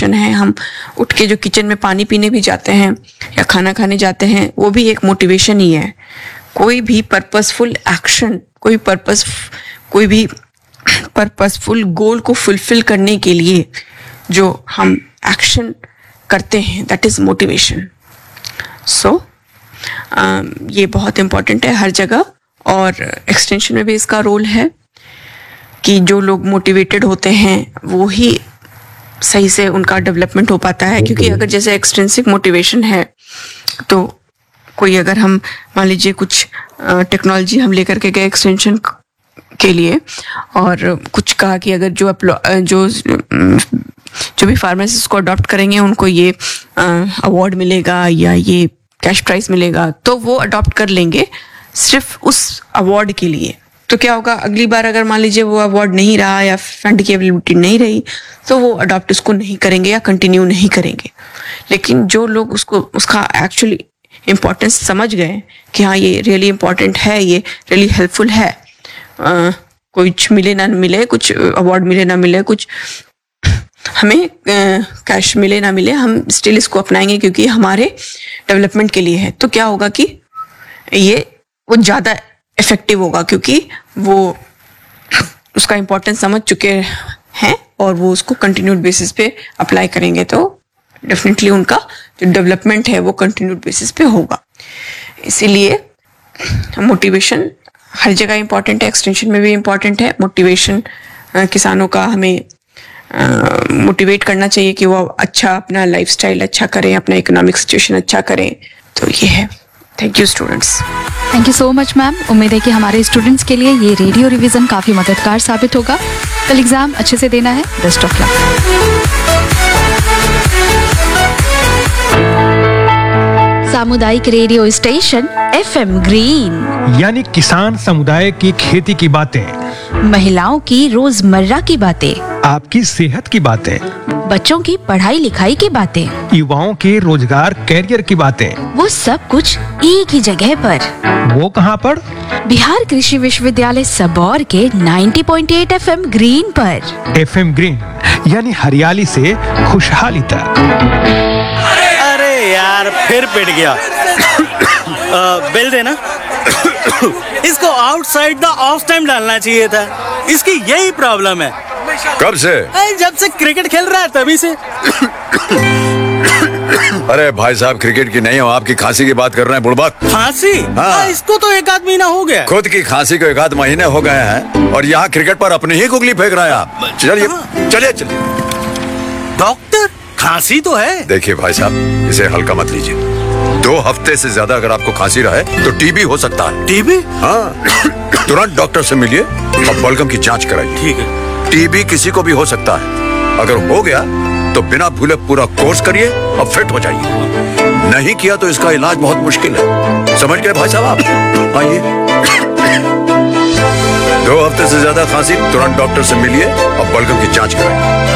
Motivation है। हम उठ के जो किचन में पानी पीने भी जाते हैं या खाना खाने जाते हैं, वो भी एक मोटिवेशन ही है। कोई भी पर्पसफुल एक्शन, कोई भी पर्पसफुल गोल को फुलफिल करने के लिए जो हम एक्शन करते हैं, दैट इज मोटिवेशन। सो ये बहुत इम्पोर्टेंट है हर जगह, और एक्सटेंशन में भी इसका रोल है कि जो लोग मोटिवेटेड होते हैं वो ही सही से उनका डेवलपमेंट हो पाता है। क्योंकि अगर जैसे एक्सट्रिंसिक मोटिवेशन है तो कोई, अगर हम मान लीजिए कुछ टेक्नोलॉजी हम लेकर के गए एक्सटेंशन के लिए और कुछ कहा कि अगर जो भी फार्मासिस्ट को अडॉप्ट करेंगे उनको ये अवार्ड मिलेगा या ये कैश प्राइस मिलेगा, तो वो अडॉप्ट कर लेंगे सिर्फ उस अवार्ड के लिए। तो क्या होगा, अगली बार अगर मान लीजिए वो अवार्ड नहीं रहा या फंड की अवेलेबिलिटी नहीं रही, तो वो अडॉप्ट उसको नहीं करेंगे या कंटिन्यू नहीं करेंगे। लेकिन जो लोग उसका एक्चुअली इम्पोर्टेंस समझ गए कि हाँ ये रियली इम्पोर्टेंट है, ये रियली हेल्पफुल है, कुछ मिले ना मिले, कुछ अवार्ड मिले ना मिले, कुछ हमें कैश मिले ना मिले, हम स्टिल इसको अपनाएंगे क्योंकि हमारे डेवलपमेंट के लिए है। तो क्या होगा कि वो ज़्यादा इफेक्टिव होगा, क्योंकि वो उसका इम्पोर्टेंस समझ चुके हैं और वो उसको कंटिन्यूड बेसिस पे अप्लाई करेंगे, तो डेफिनेटली उनका जो डेवलपमेंट है वो कंटिन्यूड बेसिस पे होगा। इसीलिए मोटिवेशन हर जगह इम्पॉर्टेंट है, एक्सटेंशन में भी इम्पॉर्टेंट है। मोटिवेशन किसानों का हमें मोटिवेट करना चाहिए कि वो अच्छा अपना लाइफस्टाइल अच्छा करें, अपना इकोनॉमिक सिचुएशन अच्छा करें। तो ये है। Thank you students. Thank you so much ma'am. उम्मीद है कि हमारे स्टूडेंट्स के लिए ये रेडियो रिवीजन काफ़ी मददगार साबित होगा। कल एग्जाम अच्छे से देना है। Best of luck. सामुदायिक रेडियो स्टेशन FM ग्रीन, यानी किसान समुदाय की खेती की बातें, महिलाओं की रोजमर्रा की बातें, आपकी सेहत की बातें, बच्चों की पढ़ाई लिखाई की बातें, युवाओं के रोजगार कैरियर की बातें, वो सब कुछ एक ही जगह पर। वो कहाँ पर? बिहार कृषि विश्वविद्यालय सबौर के 90.8 FM ग्रीन पर। FM ग्रीन यानी हरियाली से खुशहाली तक। अरे यार फिर पिट गया। बिल देना। इसको आउटसाइड द ऑफ टाइम डालना चाहिए था। इसकी यही प्रॉब्लम है। कब से? जब से क्रिकेट खेल रहा है तभी से। अरे भाई साहब, क्रिकेट की नहीं हो, आपकी खांसी की बात कर रहे हैं बुड़बक। खांसी? हाँ। इसको तो 1 महीना हो गया। खुद की खांसी को 1 महीने हो गए हैं और यहाँ क्रिकेट पर अपनी ही गुगली फेंक रहे हैं आप। चलिए। डॉक्टर, खांसी तो है। देखिए भाई साहब, इसे हल्का मत लीजिए। 2 हफ्ते से ज्यादा अगर आपको खांसी रहे तो टीबी हो सकता है। टीबी? हाँ। तुरंत डॉक्टर से मिलिए और बलगम की जांच कराइए। ठीक है। टीबी किसी को भी हो सकता है। अगर हो गया तो बिना भूले पूरा कोर्स करिए और फिट हो जाइए। नहीं किया तो इसका इलाज बहुत मुश्किल है। समझ गए भाई साहब आप? आइए। 2 हफ्ते से ज्यादा खांसी, तुरंत डॉक्टर से मिलिए और बलगम की जांच कराइए।